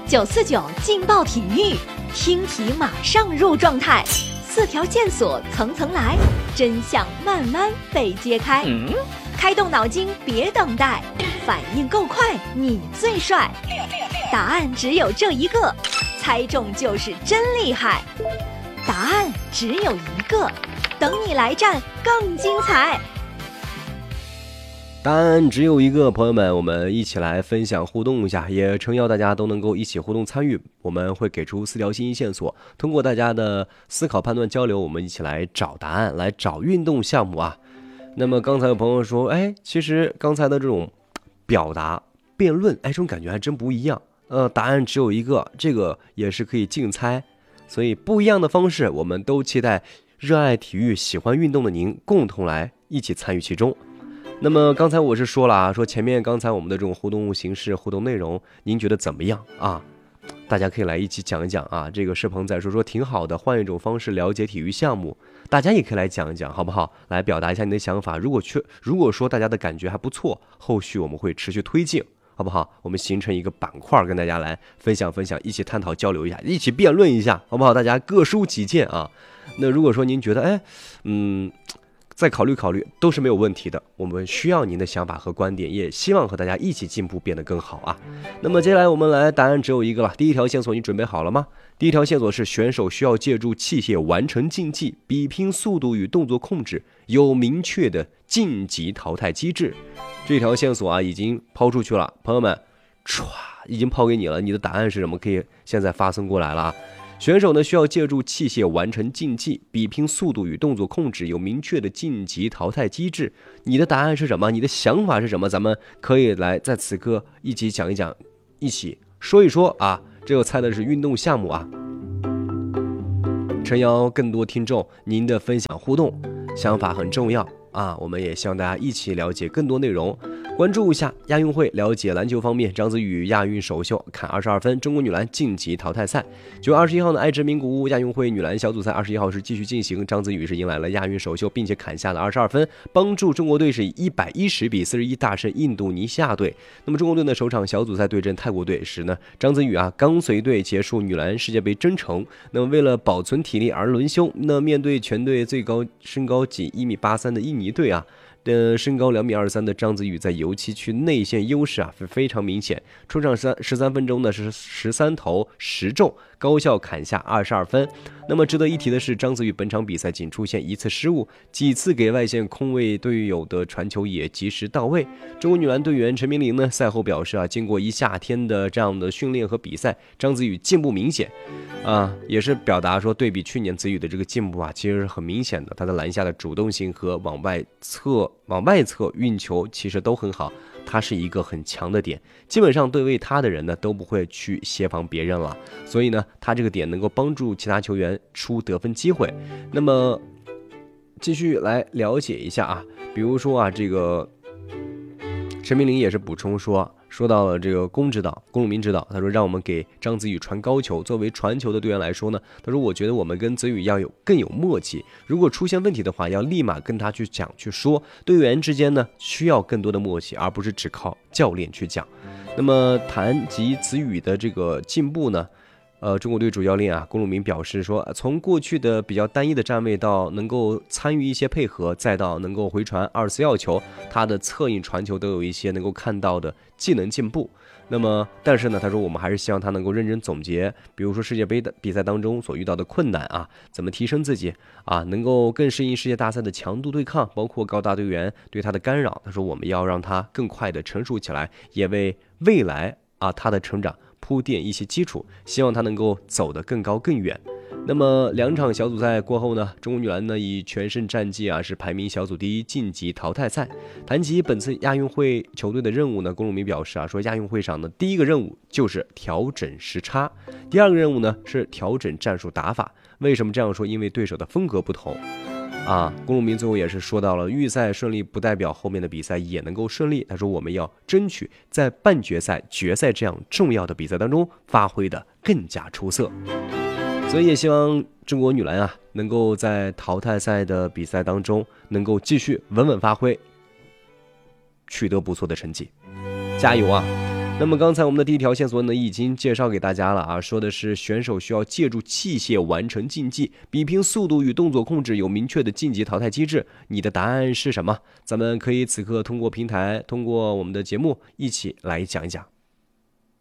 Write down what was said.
949劲爆体育，听题马上入状态，4条线索层层来，真相慢慢被揭开。开动脑筋，别等待，反应够快，你最帅。答案只有这一个，猜中就是真厉害。答案只有一个，等你来战更精彩。 答案只有一个，朋友们，我们一起来分享互动一下，也诚邀大家都能够一起互动参与。我们会给出4条信息线索，通过大家的思考、判断、交流，我们一起来找答案，来找运动项目啊。那么刚才有朋友说，其实刚才的这种表达、辩论，这种感觉还真不一样。答案只有一个，这个也是可以竞猜，所以不一样的方式，我们都期待热爱体育、喜欢运动的您共同来一起参与其中。那么刚才我是说了啊，说前面刚才我们的这种互动形式、互动内容，您觉得怎么样啊？大家可以来一起讲一讲啊。这个世鹏仔说挺好的，换一种方式了解体育项目，大家也可以来讲一讲，好不好？来表达一下你的想法。如果说大家的感觉还不错，后续我们会持续推进，好不好？我们形成一个板块，跟大家来分享，一起探讨交流一下，一起辩论一下，好不好？大家各抒己见啊。那如果说您觉得再考虑考虑都是没有问题的，我们需要您的想法和观点，也希望和大家一起进步，变得更好啊。那么接下来我们来，答案只有一个了。第一条线索你准备好了吗？第一条线索是选手需要借助器械完成竞技，比拼速度与动作控制，有明确的晋级淘汰机制。这条线索啊已经抛出去了，朋友们，已经抛给你了，你的答案是什么？可以现在发送过来了啊。选手呢需要借助器械完成竞技，比拼速度与动作控制，有明确的晋级淘汰机制。你的答案是什么？你的想法是什么？咱们可以来在此刻一起讲一讲，一起说一说啊。这个猜的是运动项目啊。诚邀更多听众，您的分享互动想法很重要啊。我们也希望大家一起了解更多内容。关注一下亚运会，了解篮球方面，章子怡亚运首秀砍22分，中国女篮晋级淘汰赛。9月21号呢，爱知名古屋亚运会女篮小组赛21号是继续进行，章子怡是迎来了亚运首秀，并且砍下了22分，帮助中国队是以110比41大胜印度尼西亚队。那么中国队的首场小组赛对阵泰国队时呢，章子怡刚随队结束女篮世界杯征程，那么为了保存体力而轮休，那面对全队最高身高仅1.83米的印尼队身高2.23米的章子怡在油漆区内线优势非常明显，出场13分钟呢是13投10中，高效砍下22分。那么值得一提的是，章子怡本场比赛仅出现1次失误，几次给外线空位队友的传球也及时到位。中国女篮队员陈明玲呢赛后表示经过一夏天的这样的训练和比赛，章子怡进步明显也是表达说对比去年子怡的这个进步其实是很明显的，她的篮下的主动性和往外侧运球其实都很好，他是一个很强的点，基本上对位他的人呢都不会去协防别人了，所以呢他这个点能够帮助其他球员出得分机会。那么继续来了解一下比如说这个陈明玲也是补充说到了这个龚鲁明指导，他说让我们给章子怡传高球，作为传球的队员来说呢，他说我觉得我们跟子怡要更有默契，如果出现问题的话要立马跟他去讲去说，队员之间呢需要更多的默契，而不是只靠教练去讲。那么谈及子怡的这个进步呢，中国队主教练龚鲁明表示说，从过去的比较单一的站位到能够参与一些配合，再到能够回传24要球，他的策应传球都有一些能够看到的技能进步。那么但是呢，他说我们还是希望他能够认真总结，比如说世界杯的比赛当中所遇到的困难怎么提升自己能够更适应世界大赛的强度对抗，包括高大队员对他的干扰。他说我们要让他更快的成熟起来，也为未来他的成长铺垫一些基础，希望他能够走得更高更远。那么2场小组赛过后呢，中国女篮呢以全胜战绩是排名小组第一，晋级淘汰赛。谈及本次亚运会球队的任务呢，龚鲁明表示说亚运会上呢第一个任务就是调整时差，第二个任务呢是调整战术打法。为什么这样说？因为对手的风格不同龚鲁明最后也是说到了，预赛顺利不代表后面的比赛也能够顺利。他说我们要争取在半决赛、决赛这样重要的比赛当中发挥的更加出色。所以也希望中国女篮能够在淘汰赛的比赛当中能够继续稳稳发挥，取得不错的成绩，加油那么刚才我们的第一条线索呢，已经介绍给大家了啊，说的是选手需要借助器械完成竞技，比拼速度与动作控制，有明确的晋级淘汰机制。你的答案是什么？咱们可以此刻通过平台，通过我们的节目一起来讲一讲。